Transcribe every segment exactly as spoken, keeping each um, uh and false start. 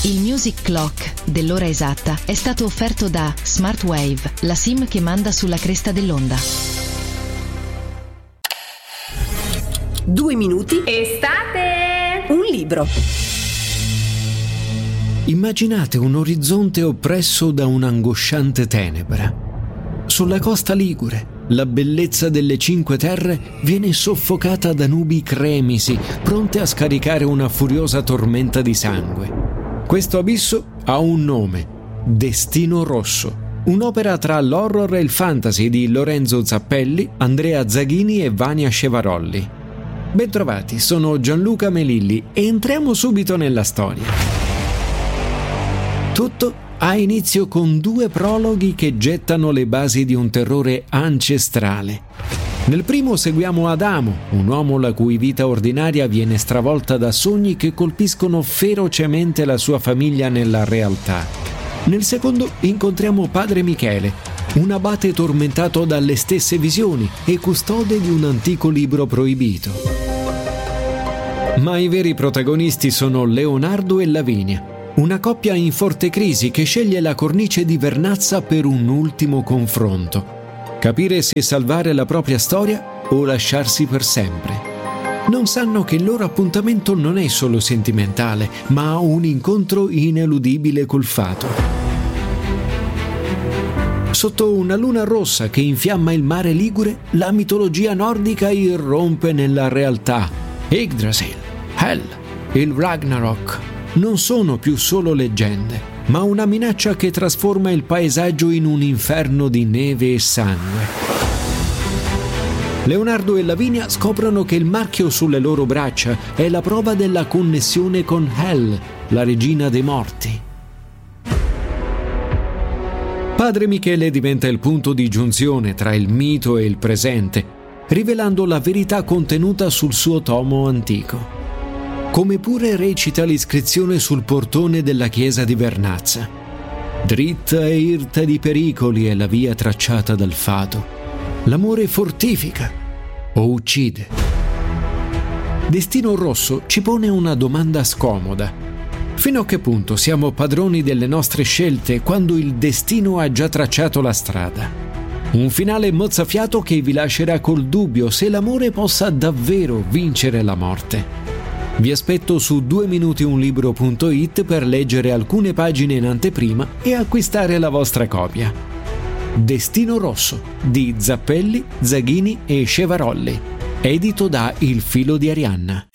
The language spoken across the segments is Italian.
Il Music Clock dell'ora esatta è stato offerto da Smartwave, la SIM che manda sulla cresta dell'onda. Due minuti. Estate! Un libro. Immaginate un orizzonte oppresso da un'angosciante tenebra. Sulla costa ligure, la bellezza delle Cinque Terre viene soffocata da nubi cremisi, pronte a scaricare una furiosa tormenta di sangue. Questo abisso ha un nome: Destino Rosso. Un'opera tra l'horror e il fantasy di Lorenzo Zappelli, Andrea Zaghini e Vania Scevarolli. Bentrovati, sono Gianluca Melilli e entriamo subito nella storia. Tutto ha inizio con due prologhi che gettano le basi di un terrore ancestrale. Nel primo seguiamo Adamo, un uomo la cui vita ordinaria viene stravolta da sogni che colpiscono ferocemente la sua famiglia nella realtà. Nel secondo incontriamo padre Michele, un abate tormentato dalle stesse visioni e custode di un antico libro proibito. Ma i veri protagonisti sono Leonardo e Lavinia, una coppia in forte crisi che sceglie la cornice di Vernazza per un ultimo confronto. Capire se salvare la propria storia o lasciarsi per sempre. Non sanno che il loro appuntamento non è solo sentimentale, ma un incontro ineludibile col fato. Sotto una luna rossa che infiamma il mare Ligure, la mitologia nordica irrompe nella realtà. Yggdrasil, Hel, il Ragnarok non sono più solo leggende, ma una minaccia che trasforma il paesaggio in un inferno di neve e sangue. Leonardo e Lavinia scoprono che il marchio sulle loro braccia è la prova della connessione con Hel, la regina dei morti. Padre Michele diventa il punto di giunzione tra il mito e il presente, rivelando la verità contenuta sul suo tomo antico. Come pure recita l'iscrizione sul portone della chiesa di Vernazza. Dritta e irta di pericoli è la via tracciata dal fato. L'amore fortifica o uccide. Destino Rosso ci pone una domanda scomoda. Fino a che punto siamo padroni delle nostre scelte quando il destino ha già tracciato la strada? Un finale mozzafiato che vi lascerà col dubbio se l'amore possa davvero vincere la morte. Vi aspetto su due minuti un libro punto it per leggere alcune pagine in anteprima e acquistare la vostra copia. Destino Rosso di Zappelli, Zaghini e Scevarolli, edito da Il Filo di Arianna.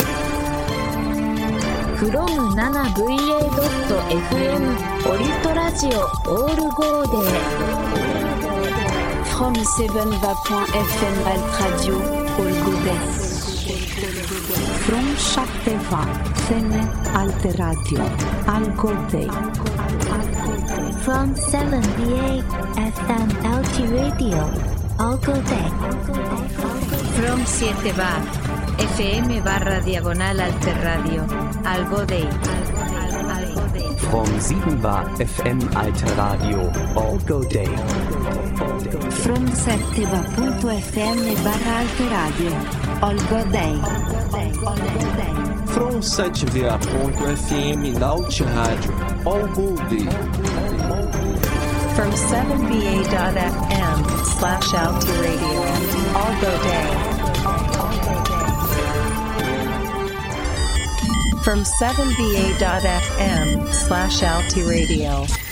from nine v a dot f m オリットラジオオールゴーデー from seven v a point f m Alt Radio All Godet from Shatteva Fene Alt Radio Al Godet from seven v eight f m L T Radio All Godet from siete bar F M barra diagonal Alter Radio Al Godet from sieben bar F M Alter Radio All Godet from sette bar punto f m barra Alter Radio All Godet from sete v a ponto f m Alt Radio All Godet from seven b a dot f m slash Alt Radio All Godet from seven b a dot f m slash Alti Radio.